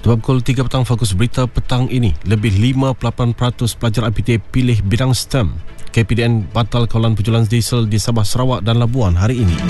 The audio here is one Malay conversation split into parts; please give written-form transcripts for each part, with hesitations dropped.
Dua pukul 3 petang, fokus berita petang ini. Lebih 58% pelajar IPTA pilih bidang STEM. KPDN batal kawalan penjualan diesel di Sabah, Sarawak dan Labuan hari ini.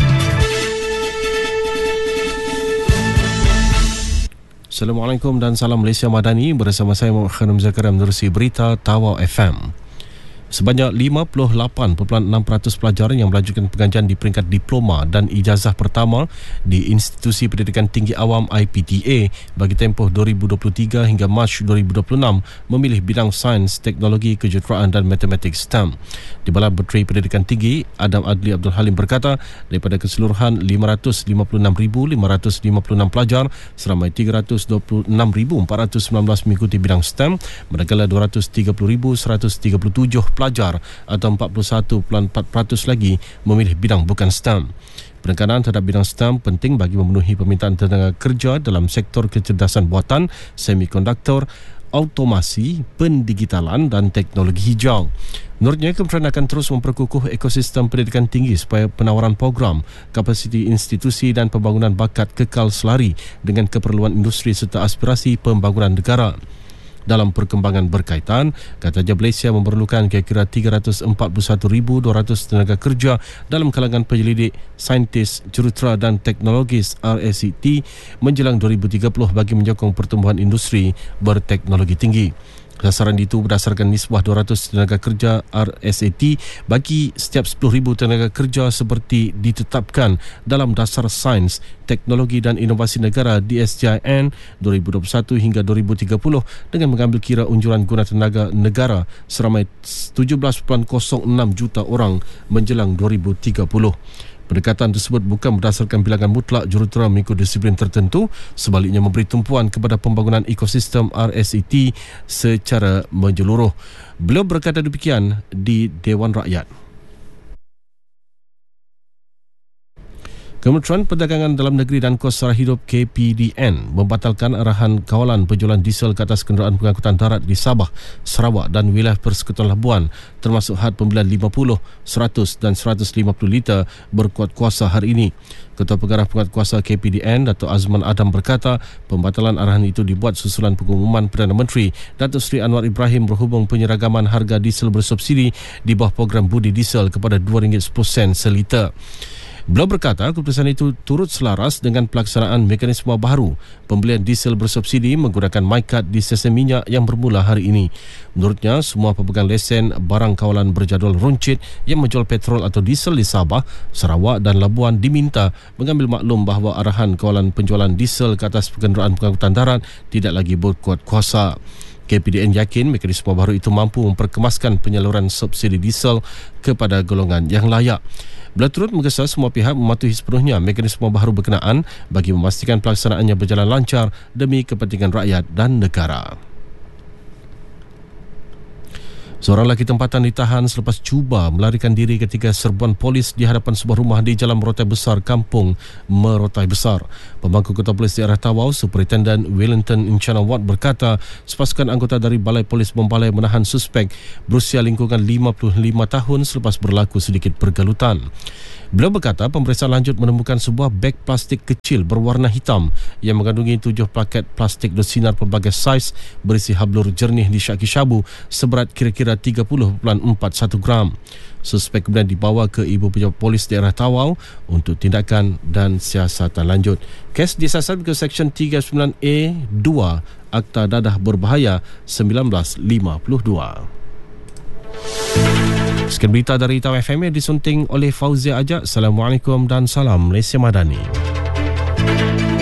Assalamualaikum dan salam Malaysia Madani. Bersama saya Muhammad Khanum Zakaria menerusi berita Tawau FM. Sebanyak 58.6% pelajar yang melanjutkan pengajian di peringkat diploma dan ijazah pertama di Institusi Pendidikan Tinggi Awam IPTA bagi tempoh 2023 hingga Mac 2026 memilih bidang sains, teknologi, kejuruteraan dan matematik STEM. Di Balai Menteri Pendidikan Tinggi, Adam Adli Abdul Halim berkata, daripada keseluruhan 556,556 pelajar, seramai 326,419 mengikuti bidang STEM, manakala 230,137 pelajar atau 41.4% lagi memilih bidang bukan STEM. Penekanan terhadap bidang STEM penting bagi memenuhi permintaan tenaga kerja dalam sektor kecerdasan buatan, semikonduktor, automasi, pendigitalan dan teknologi hijau. Menurutnya, kementerian akan terus memperkukuh ekosistem pendidikan tinggi supaya penawaran program, kapasiti institusi dan pembangunan bakat kekal selari dengan keperluan industri serta aspirasi pembangunan negara. Dalam perkembangan berkaitan, katanya Malaysia memerlukan kira-kira 341,200 tenaga kerja dalam kalangan penyelidik, saintis, jurutera dan teknologis RSET menjelang 2030 bagi menyokong pertumbuhan industri berteknologi tinggi. Sasaran itu berdasarkan nisbah 200 tenaga kerja RSET bagi setiap 10,000 tenaga kerja seperti ditetapkan dalam Dasar Sains, Teknologi dan Inovasi Negara DSJIN 2021 hingga 2030 dengan mengambil kira unjuran guna tenaga negara seramai 17.06 juta orang menjelang 2030. Pendekatan tersebut bukan berdasarkan bilangan mutlak jurutera mengikut disiplin tertentu, sebaliknya memberi tumpuan kepada pembangunan ekosistem RSET secara menyeluruh. Beliau berkata demikian di Dewan Rakyat. Kementerian Perdagangan Dalam Negeri dan Kos Sara Hidup KPDN membatalkan arahan kawalan penjualan diesel ke atas kenderaan pengangkutan darat di Sabah, Sarawak dan wilayah Persekutuan Labuan termasuk had pembelian 50, 100 dan 150 liter berkuat kuasa hari ini. Ketua Pengarah Penguatkuasa KPDN, Dato' Azman Adam berkata, pembatalan arahan itu dibuat susulan pengumuman Perdana Menteri Datuk Seri Anwar Ibrahim berhubung penyeragaman harga diesel bersubsidi di bawah program budi diesel kepada RM2.10 seliter. Beliau berkata keputusan itu turut selaras dengan pelaksanaan mekanisme baru pembelian diesel bersubsidi menggunakan MyCard di stesen minyak yang bermula hari ini. Menurutnya, semua pemegang lesen barang kawalan berjadual runcit yang menjual petrol atau diesel di Sabah, Sarawak dan Labuan diminta mengambil maklum bahawa arahan kawalan penjualan diesel ke atas kenderaan pengangkutan darat tidak lagi berkuat kuasa. KPDN yakin mekanisme baru itu mampu memperkemaskan penyaluran subsidi diesel kepada golongan yang layak. Beliau turut menggesa semua pihak mematuhi sepenuhnya mekanisme baru berkenaan bagi memastikan pelaksanaannya berjalan lancar demi kepentingan rakyat dan negara. Seorang lelaki tempatan ditahan selepas cuba melarikan diri ketika serbuan polis di hadapan sebuah rumah di Jalan Merotai Besar, Kampung Merotai Besar. Pemangku Ketua Polis Daerah Tawau, Superintendent Wellington Inchana Watt berkata, sepasukan anggota dari Balai Polis Bombalai menahan suspek berusia lingkungan 55 tahun selepas berlaku sedikit pergalutan. Beliau berkata pemeriksaan lanjut menemukan sebuah beg plastik kecil berwarna hitam yang mengandungi 7 paket plastik bersinar pelbagai saiz berisi hablur jernih disyaki syabu seberat kira-kira 30.41 gram. Suspek kemudian dibawa ke Ibu Pejabat Polis Daerah Tawau untuk tindakan dan siasatan lanjut. Kes disiasat ke Seksyen 39A2 Akta Dadah Berbahaya 1952. Sekian berita dari Tawau FM yang disunting oleh Fauzia Ajak. Assalamualaikum dan salam Malaysia Madani.